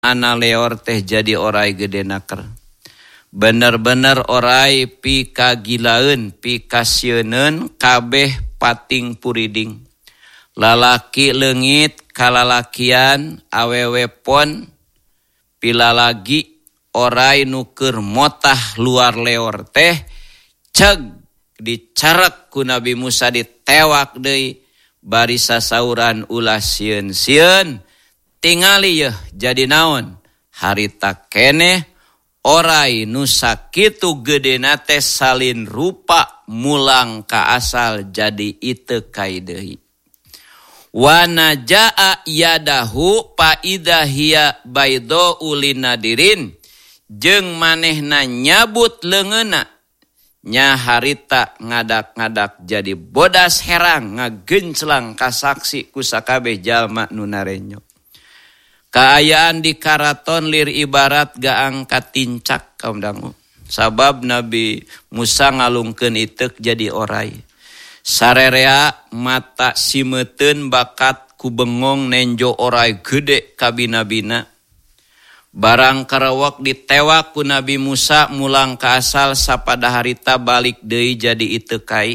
ana leor teh jadi orai gedenaker. Bener-bener orai pikagilaeun, pikasieun kabeh pating puriding. Lalaki leungit kalalakian awewe pon pilalagi orai nuker motah luar leor teh ceg dicarek ku Nabi Musa ditewak deui bari sasauran ulah sieun-sieun tingali yeuh jadi naon harita keneh orai nu sakitu gedena teh salin rupa mulang ka asal jadi iteu kai deui. Wa najaa yadahu pa idza hiya baydau linadirin jeung manehna nyabut leungeunna nya harita ngadak-ngadak jadi bodas herang ngagenclang kasaksi ku sakabeh jalma nu narenyo. Kaayaan di karaton lir ibarat gaang katincak kaum dangu. Sabab Nabi Musa ngalungkeun iteuk jadi orai. Sarerea mata simeteun bakat ku bengong nenjo orai gede kabina-bina. Barang karawak ditewak ku Nabi Musa mulang ka asal sapada harita balik deui jadi iteu kai.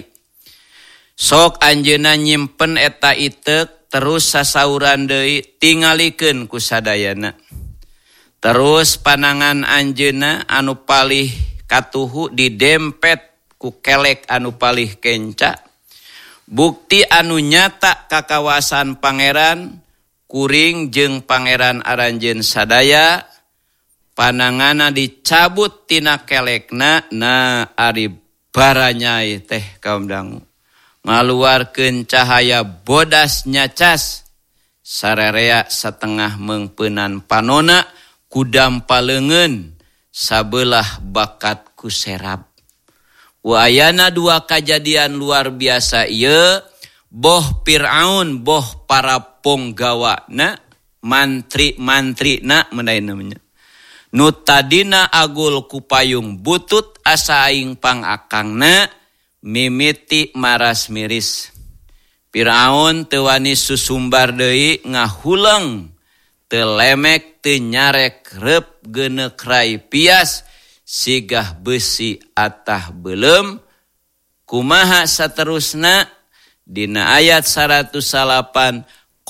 Sok anjeunna nyimpen eta iteuk terus sasauran deui tingalikeun ku sadayana. Terus panangan anjeunna anu palih katuhu didempet ku kelek anu palih kenca. Bukti anu nyata kakawasan pangeran kuring jeung pangeran aranjeun sadaya panangana dicabut tina kelekna na ari baranyai teh kaum dangu ngaluarkeun cahaya bodas nyacas sarerea satengah meungpeunan panona kudam paleungeun sabelah bakat ku serab. Wa ayana dua kejadian luar biasa ieu boh Fir'aun boh para ponggawana mantri-mantrina menai namanya nu tadina agul ku payung butut asa aing pangakangna mimiti maras miris. Fir'aun teu wani susumbar deui ngahuleung teu lemek teu nyarek reup geuneuk rai pias sigah besi atah belum kumaha saterusna dina ayat 108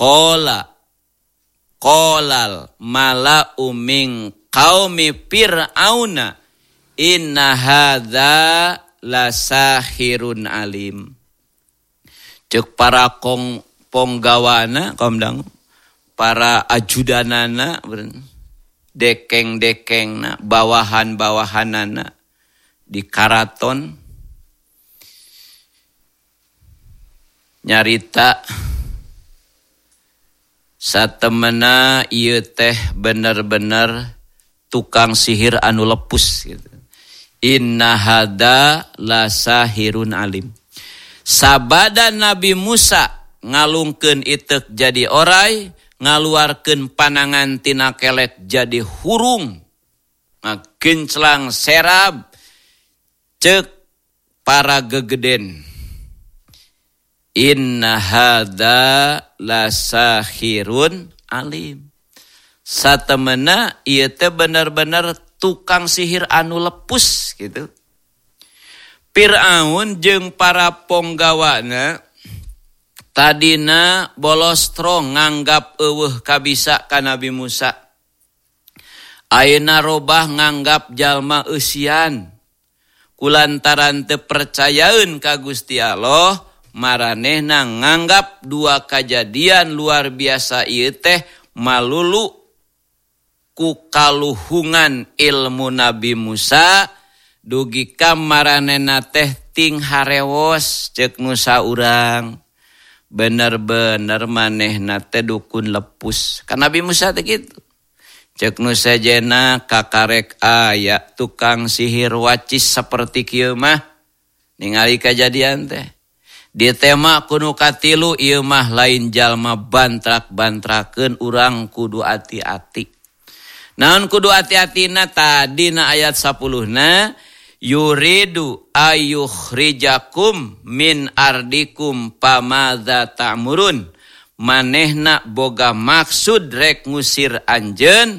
qolal mala'u min qaumi fir'auna inna hadza lasahirun alim. Cek para ponggawana kaum dangu para ajudanana dekeng-dekengna bawahan-bawahanana di karaton nyarita satemena ieu teh bener-bener tukang sihir anu lepus gitu. Inna hada lasahirun alim. Sabada Nabi Musa ngalungkeun iteuk jadi orai ngaluarkeun panangan tina kelek jadi hurung ngagenclang serab cek para gegeden inna hadza lasahirun alim. Satemena ieu teh bener-bener tukang sihir anu lepus gitu. Fir'aun jeung para ponggawana tadina bolostro nganggap eueuh kabisa ka Nabi Musa. Ayeuna robah nganggap jalma eusian. Kulantaran teu percayaeun ka Gusti Allah, maranehna nganggap dua kejadian luar biasa ieu teh malulu ku kaluhungan ilmu Nabi Musa dugi ka maranehna teh ting harewos ceuk nu saurang. Bener-bener manehna teh dukun lepus. Kan Nabi Musa teh kitu. Ceuk nu sajena kakarek aya tukang sihir wacis saperti kieu mah ningali kajadian teh. Di tema kudu katilu ieu mah lain jalma bantrak-bantrakeun urang kudu ati-ati. Naon kudu ati-atina tadina ayat 10-na yuridu ayyukhrijakum min ardikum pamadza ta'murun. Manehna boga maksud rek ngusir anjeun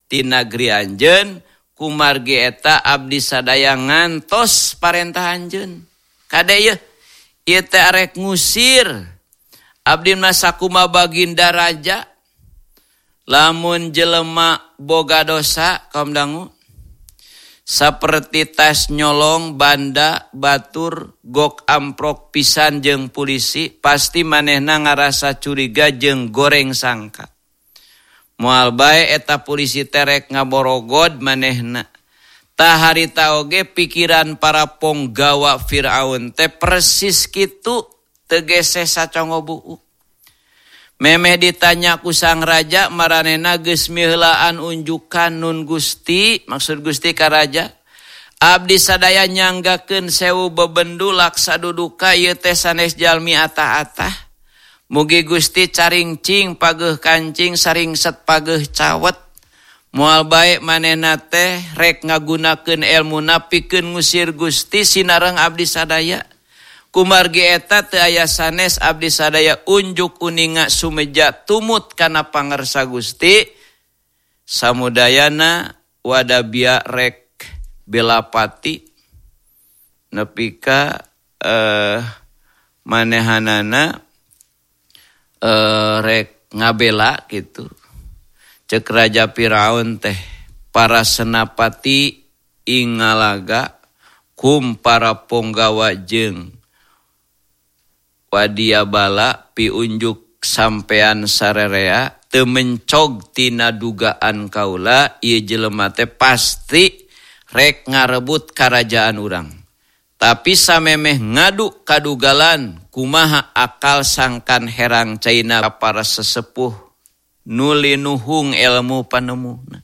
ti negeri anjeun kumargi eta abdi sadaya ngantos parentah anjeun. Kade ieu teh arek ngusir abdi masakuma baginda raja lamun jelema boga dosa kaum dangu saperti tas nyolong banda batur gok amprok pisan jeung polisi pasti manehna ngarasa curiga jeung goreng sangka. Moal bae eta polisi terek ngaborogod manehna. Tah harita oge pikiran para ponggawa Firaun teh persis kitu teu geseh sacongo buuk. Memeh ditanya ku sang raja maranehna geus miheulaan unjukan nun Gusti, maksud Gusti ka raja. Abdi sadaya nyanggakeun 1000 bebendu laksa duduka ieu teh sanes jalmi atah-atah. Mugi Gusti caringcing pageuh kancing saringset pageuh cawet. Moal bae manehna teh rek ngagunakeun elmuna pikeun ngusir Gusti sinareng abdi sadaya. Kumargi eta teu aya sanes abdi sadaya unjuk uninga sumeja tumut kana pangarsa Gusti. Samudayana wadabia rek belapati nepika manehanana rek ngabela gitu. Cek Raja Firaun teh para senapati ingalaga kum para ponggawa jeung wadia bala piunjuk sampean sarerea teu mencog tina dugaan kaula ieu jelema teh pasti rek ngarebut karajaan urang. Tapi samemeh ngadu kadugalan kumaha akal sangkan herang caina para sesepuh nulinuhung ilmu panemuna.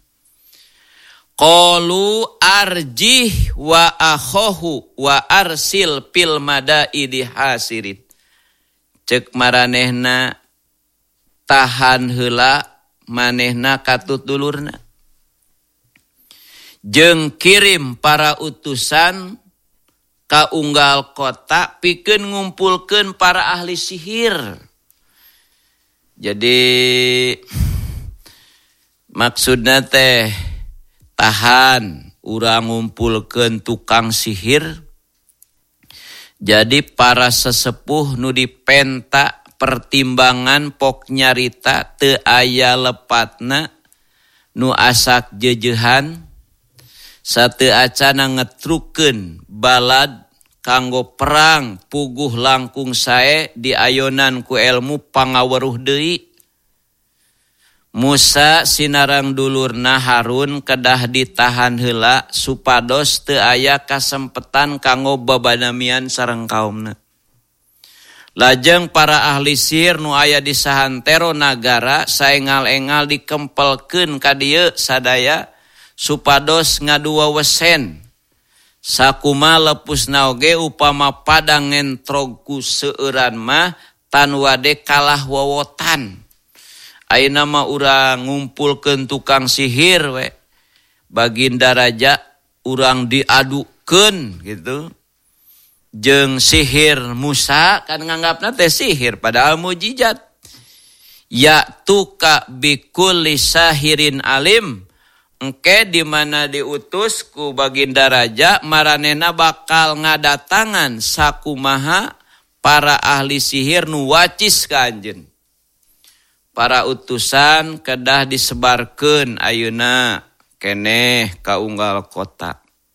Qalu arjih wa akhahu wa arsil fil madaidi hasirin. Cek maranehna tahan heula manehna katut dulurna. Jeung kirim para utusan ka unggal kota pikeun ngumpulkeun para ahli sihir. Jadi maksudna teh tahan urang ngumpulkeun tukang sihir. Jadi para sesepuh nu dipenta pertimbangan pok nyarita teu aya lepatna nu asak jejehan sateu acana ngetrukeun balad kanggo perang puguh langkung sae diayonan ku ilmu pangaweruh deui. Musa sinarang dulurna Harun kedah ditahan heula supados teu aya kasempetan kanggo babanamian sareng kaumna. Lajeng para ahli sihir nu aya di sahantero nagara saengal-engal dikempelkeun ka dieu sadaya supados ngadua wesen. Sakuma lepusna oge upama padang ngentrog ku seueuran mah tan wade kalah wowotan. Ayeuna mah urang ngumpulkeun tukang sihir we. Baginda raja urang diadukeun gitu. Jeung sihir Musa kan nganggapna teh sihir padahal mujizat. Ya tuka bikulli sahirin alim. Engke di mana diutus ku baginda raja maranena bakal ngadatangan sakumaha para ahli sihir nu wacis ka anjeun. Para utusan kedah disebarkeun ayeuna keneh ka unggal kota.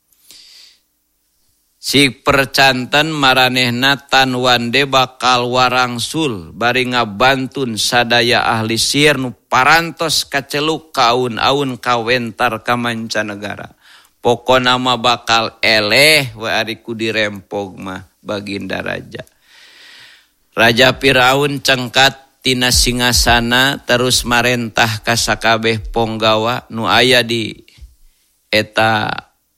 Si percanten maranehna tan wande bakal warangsul bari ngabantun sadaya ahli sihir nu parantos kaceluk kaun-aun kawentar ka mancanegara. Pokona mah bakal eleh we ari ku dirempog mah baginda raja. Raja Firaun cengkat tina singasana terus marentah ka sakabeh ponggawa nu aya di eta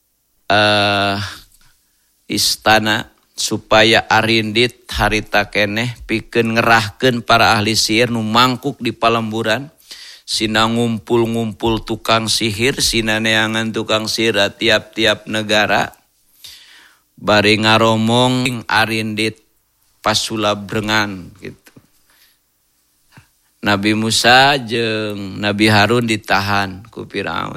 istana supaya arindit harita keneh pikeun ngerahkeun para ahli sihir nu mangkuk di palemburan. Sina ngumpul-ngumpul tukang sihir, sina neangan tukang sihir tiap-tiap negara. Bari ngaromong arindit pasulabrengan gitu. Nabi Musa jeung Nabi Harun ditahan ku Firaun.